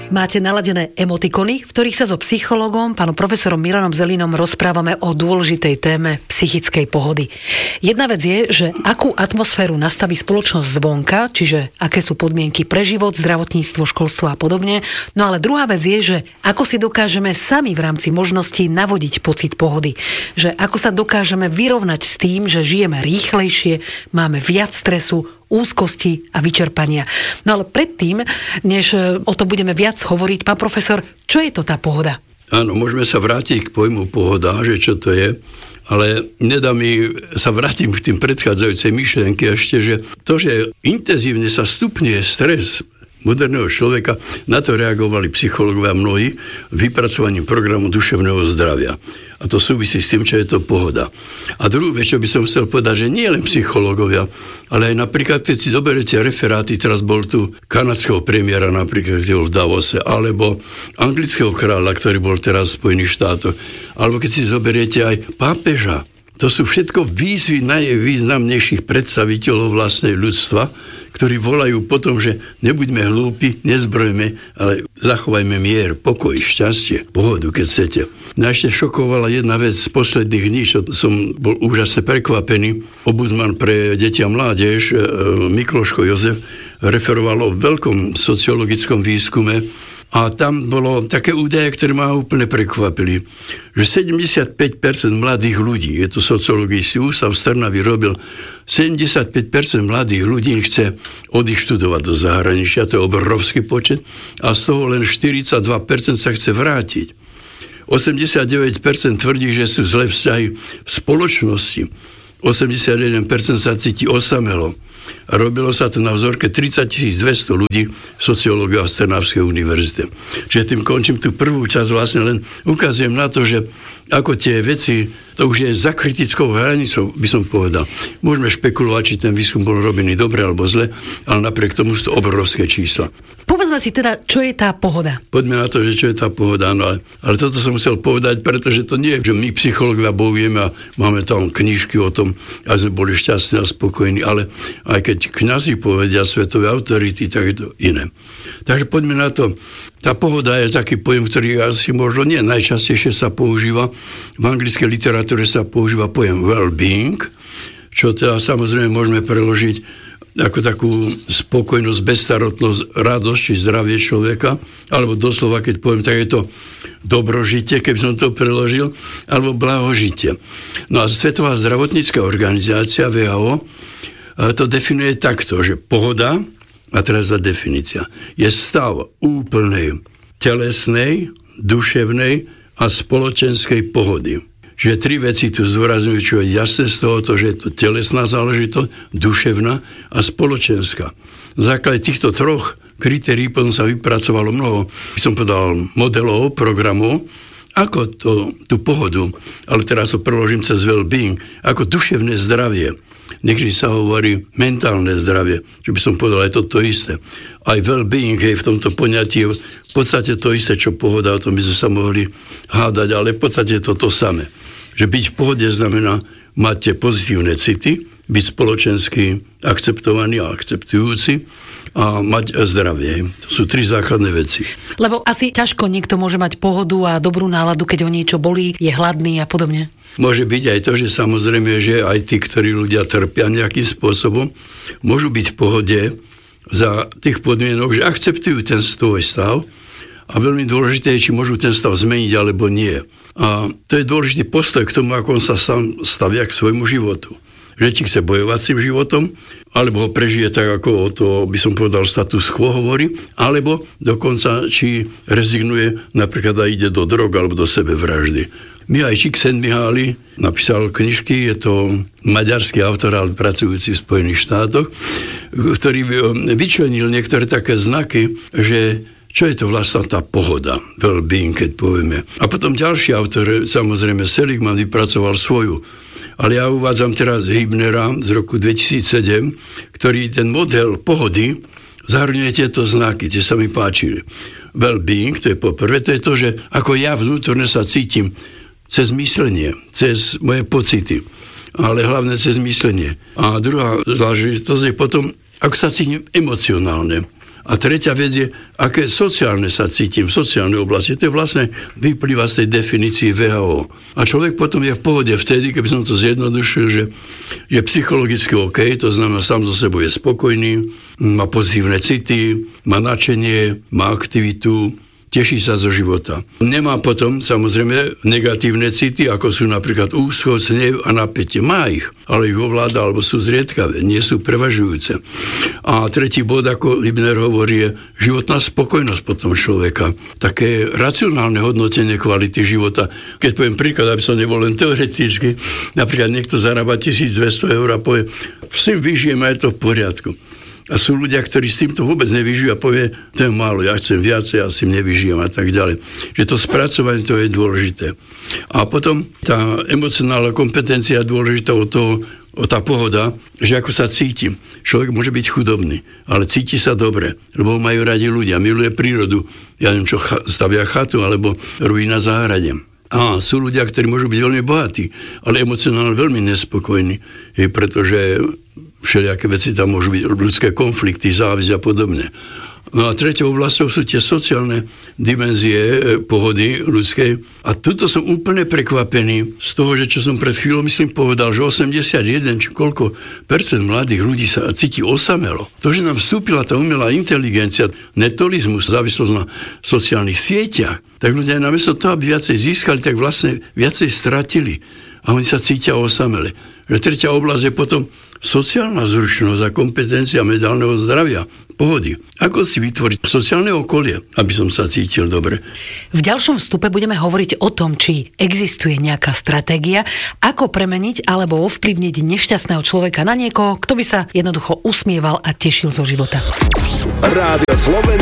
Máte naladené emotikony, v ktorých sa so psychológom, pánom profesorom Milanom Zelinom rozprávame o dôležitej téme psychickej pohody. Jedna vec je, že akú atmosféru nastaví spoločnosť zvonka, čiže aké sú podmienky pre život, zdravotníctvo, školstvo a podobne. No ale druhá vec je, že ako si dokážeme sami v rámci možností navodiť pocit pohody. Že ako sa dokážeme vyrovnať s tým, že žijeme rýchlejšie, máme viac stresu, úzkosti a vyčerpania. No ale predtým, než o to budeme viac hovoriť, pán profesor, čo je to tá pohoda? Áno, môžeme sa vrátiť k pojmu pohoda, že čo to je, ale nedá mi sa vrátim k tým predchádzajúcej myšlienky ešte, že to, že intenzívne sa stupňuje stres moderného človeka, na to reagovali psychológovia mnohí vypracovaním programu duševného zdravia. A to súvisí s tým, čo je to pohoda. A druhú vec, čo by som chcel povedať, že nie len psychológovia, ale aj napríklad, keď si zoberete referáty, teraz bol tu kanadského premiéra, napríklad v Davose, alebo anglického kráľa, ktorý bol teraz v Spojených štátoch, alebo keď si zoberiete aj pápeža. To sú všetko výzvy najvýznamnejších predstaviteľov vlastnej ľudstva, ktorí volajú potom, že nebuďme hlúpi, nezbrojme, ale zachovajme mier, pokoj, šťastie, pohodu, keď chcete. Mňa ešte šokovala jedna vec z posledných dní, čo som bol úžasne prekvapený. Ombudsman pre deti a mládež Mikloško Jozef referoval o veľkom sociologickom výskume a tam bolo také údaje, ktoré ma úplne prekvapili, že 75% mladých ľudí, je to sociologický ústav v Trnavi robil, 75% mladých ľudí chce odísť študovať do zahraničia, to je obrovský počet, a z toho len 42% sa chce vrátiť. 89% tvrdí, že sú zlé vzťahy v spoločnosti. 81% sa cíti osamelo. A robilo sa to na vzorke 30 200 ľudí sociológia z Trnavskej univerzity. Čiže tým končím tú prvú časť, vlastne len ukazujem na to, že ako tie veci, to už je za kritickou hranicou, by som povedal. Môžeme špekulovať, či ten výskum bol robený dobre alebo zle, ale napriek tomu sú to obrovské čísla. Povedzme si teda, čo je tá pohoda? Poďme na to, že čo je tá pohoda, no ale toto som chcel povedať, pretože to nie je, že my psychológovia bojujeme a máme tam knižky o tom, a sme boli šťastní a spokojní, ale aj keď kňazi povedia svetové autority, tak je to iné. Takže poďme na to. Tá pohoda je taký pojem, ktorý asi možno nie najčastejšie sa používa. V anglickej literatúre sa používa pojem well-being, čo teda samozrejme môžeme preložiť ako takú spokojnosť, bezstarostnosť, radosť či zdravie človeka, alebo doslova, keď poviem, tak je to dobrožitie, keby som to preložil, alebo blahožitie. No a Svetová zdravotnícka organizácia WHO to definuje takto, že pohoda, a teraz tá definícia, je stav úplnej telesnej, duševnej a spoločenskej pohody. Že tri veci tu zdôrazňujú, čo je jasné z tohoto, že je to telesná záležitosť, duševná a spoločenská. Na základe týchto troch kritérií potom sa vypracovalo mnoho, by som povedal, modelov, programov, ako tú pohodu, ale teraz to preložím cez well-being, ako duševné zdravie. Niekedy sa hovorí mentálne zdravie, že by som povedal aj toto isté. Aj well-being je v tomto poňatí v podstate to isté, čo pohoda, o tom by sme sa mohli hádať, ale v podstate je to to samé. Že byť v pohode znamená mať tie pozitívne city, byť spoločensky akceptovaný a akceptujúci a mať zdravie. To sú tri základné veci. Lebo asi ťažko niekto môže mať pohodu a dobrú náladu, keď ho niečo bolí, je hladný a podobne. Môže byť aj to, že samozrejme, že aj tí, ktorí ľudia trpia nejakým spôsobom, môžu byť v pohode za tých podmienok, že akceptujú ten svoj stav a veľmi dôležité je, či môžu ten stav zmeniť alebo nie. A to je dôležitý postoj k tomu, ako on sa sám stavia k svojmu životu. Že či chce bojovať s tým životom, alebo ho prežije tak, ako to by som povedal status quo hovorí, alebo dokonca, či rezignuje, napríklad aj ide do drog alebo do sebevraždy. Mihály Csikszentmihalyi napísal knižky, je to maďarský autor, ale pracujúci v Spojených štátoch, ktorý vyčlenil niektoré také znaky, že čo je to vlastne tá pohoda, well-being, keď povieme. A potom ďalší autor, samozrejme Seligman, vypracoval svoju. Ale ja uvádzam teraz Hübnera z roku 2007, ktorý ten model pohody zahrňuje tieto znaky, tie sa mi páčili. Well-being, to je poprvé, to je to, že ako ja vnútorne sa cítim cez myslenie, cez moje pocity, ale hlavne cez myslenie. A druhá záležitosť je potom, ako sa cítim emocionálne. A tretia vec je, aké sociálne sa cítim v sociálnej oblasti. To je vlastne vyplýva z tej definícii WHO. A človek potom je v pohode vtedy, keby som to zjednodušil, že je psychologicky OK, to znamená, sám so sebou je spokojný, má pozitívne city, má nadšenie, má aktivitu, teší sa zo života. Nemá potom, samozrejme, negatívne city, ako sú napríklad úzkosť, hnev a napätie. Má ich, ale ich ovláda, alebo sú zriedkavé, nie sú prevažujúce. A tretí bod, ako Hübner hovorí, je životná spokojnosť potom človeka. Také racionálne hodnotenie kvality života. Keď poviem príklad, aby som nebol len teoreticky, napríklad niekto zarába 1200 eur a povie, si vyžijem a je to v poriadku. A sú ľudia, ktorí s týmto vôbec nevyžijú a povie, to je málo, ja chcem viacej, ja si nevyžijem a tak ďalej. Že to spracovanie, to je dôležité. A potom tá emocionálna kompetencia je dôležitá o tá pohoda, že ako sa cítim. Človek môže byť chudobný, ale cíti sa dobre, lebo majú radi ľudia, miluje prírodu. Ja neviem, čo stavia chatu, alebo robí na záhrade. A sú ľudia, ktorí môžu byť veľmi bohatí, ale emocionálne veľmi nespokojní, pretože všelijaké veci tam môžu byť, ľudské konflikty, závisť a podobne. No a treťou oblasťou sú tie sociálne dimenzie pohody ľudskej. A tuto som úplne prekvapený z toho, že čo som pred chvíľou, myslím, povedal, že 81 či koľko percent mladých ľudí sa cíti osamelo. To, že nám vstúpila tá umelá inteligencia, netolizmus, závislosť na sociálnych sieťach, tak ľudia namiesto toho, aby viacej získali, tak vlastne viacej stratili. A oni sa cítia osamele. Že tretia oblasť je potom sociálna zručnosť a kompetencia mediálneho zdravia, pohody. Ako si vytvoriť sociálne okolie, aby som sa cítil dobre. V ďalšom vstupe budeme hovoriť o tom, či existuje nejaká stratégia, ako premeniť alebo ovplyvniť nešťastného človeka na niekoho, kto by sa jednoducho usmieval a tešil zo života. Rádio Slovensko.